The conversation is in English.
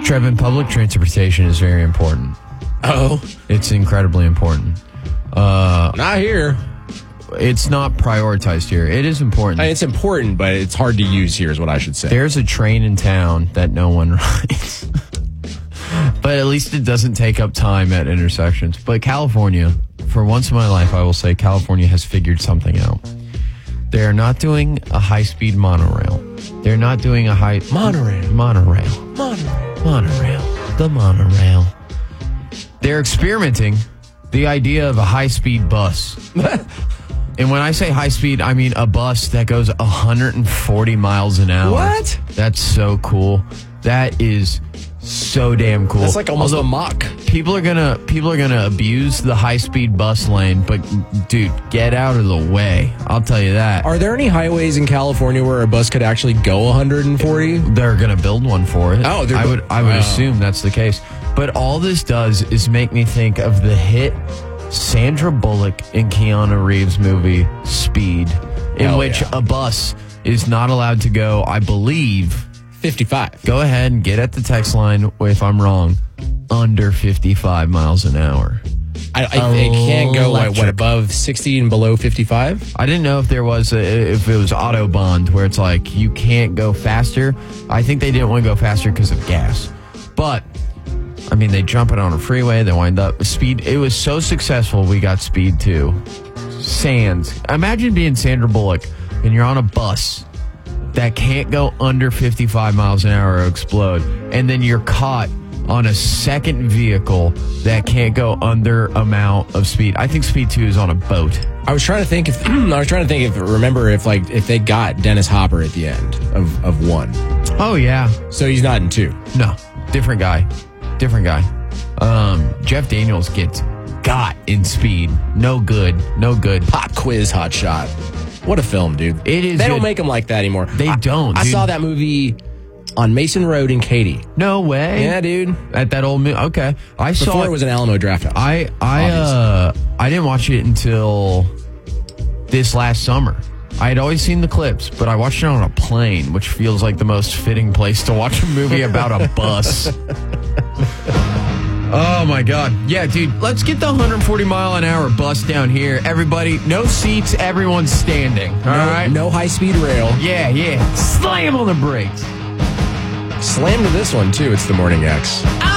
Trevin, public transportation is very important. Oh. It's incredibly important. Not here. It's not prioritized here. It is important. It's important, but it's hard to use here is what I should say. There's a train in town that no one rides. But at least it doesn't take up time at intersections. But California, for once in my life, I will say California has figured something out. They're not doing a high-speed monorail. They're not doing a Monorail. The monorail. They're experimenting the idea of a high-speed bus. And when I say high-speed, I mean a bus that goes 140 miles an hour. What? That's so cool. That is so damn cool. That's like almost a mock. People are gonna abuse the high-speed bus lane, but dude, get out of the way. I'll tell you that. Are there any highways in California where a bus could actually go 140? They're gonna build one for it. Oh, I would assume that's the case. But all this does is make me think of the hit Sandra Bullock and Keanu Reeves movie Speed, in which a bus is not allowed to go, I believe, 55. Go ahead and get at the text line if I'm wrong. Under 55 miles an hour. It can't go what above 60 and below 55? I didn't know if there was if it was Autobahn where it's like you can't go faster. I think they didn't want to go faster because of gas. But I mean, they jump it on a freeway, they wind up Speed. It was so successful, we got Speed 2. Sands. Imagine being Sandra Bullock and you're on a bus that can't go under 55 miles an hour or explode, and then you're caught on a second vehicle that can't go under amount of speed. I think Speed 2 is on a boat. I was trying to think if they got Dennis Hopper at the end of 1. Oh yeah. So he's not in 2. No, different guy. Jeff Daniels gets got in Speed. No good. Pop quiz hot shot. What a film, dude. It is. They don't make them like that anymore. They don't. I saw that movie on Mason Road in Katy. No way. Yeah, dude. At that old movie. Okay. Before it was an Alamo Drafthouse. I didn't watch it until this last summer. I had always seen the clips, but I watched it on a plane, which feels like the most fitting place to watch a movie about a bus. Oh, my God. Yeah, dude, let's get the 140-mile-an-hour bus down here. Everybody, no seats, everyone's standing. All right? No high-speed rail. Yeah. Slam on the brakes. Slam to this one, too. It's the Morning X.